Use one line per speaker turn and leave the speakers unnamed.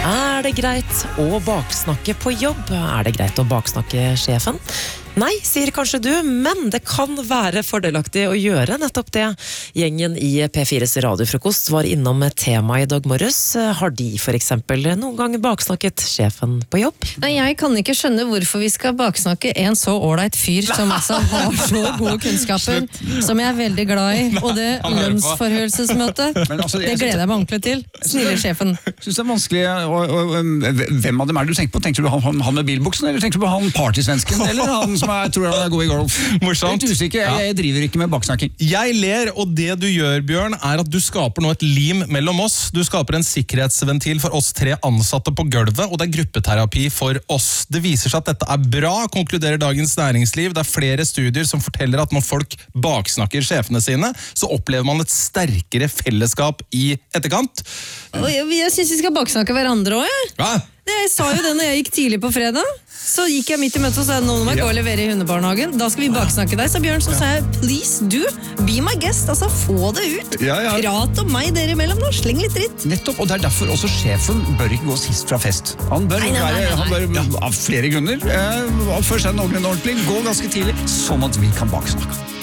Er det greit å baksnakke på jobb? Er det greit å baksnakke sjefen? Nei, sier kanskje du, men det kan være fordelaktig å gjøre nettopp det. Gjengen i P4s radiofrokost var innom tema i dag morges. Har de for eksempel noen gang baksnakket sjefen på jobb?
Nei, jeg kan ikke skjønne hvorfor vi skal baksnakke en så ålreit fyr som altså har så gode kunnskaper, som jeg er veldig glad i. Og det lønnsforhøyelsesmøtet, det gleder jeg meg ordentlig til. Snille sjefen.
Jeg synes det er vanskelig, hvem av dem er det du tenker på? Tenker du på han med bilbuksen, eller tenker du på han partysvensken, eller han som tror han er god i golf?
Morsomt.
Helt usikker, jeg driver ikke med baksnakking.
Jeg ler, og det du gjør, Bjørn, er at du skaper nå et lim mellom oss. Du skaper en sikkerhetsventil for oss 3 ansatte på gulvet, og det er gruppeterapi for oss. Det viser seg at dette er bra, konkluderer Dagens Næringsliv. Det er flere studier som forteller at når folk baksnakker sjefene sine, så opplever man et sterkere fellesskap i etterkant.
Jeg synes vi skal baksnakke hverandre også, jeg.
Ja.
Jeg sa jo det når jeg gikk tidlig på fredag. Så gikk jeg midt i møtet og sa nå må jeg gå og levere i hundebarnehagen. Da skal vi baksnakke deg, sa Bjørn. Så sa jeg, please do, be my guest. Altså, få det ut. Prat om meg dere imellom nå, sleng litt dritt.
Nettopp, og det er derfor også sjefen bør ikke gå sist fra fest. Han bør av flere grunner, først er noenlunde ordentlig, gå ganske tidlig, sånn at vi kan baksnakke.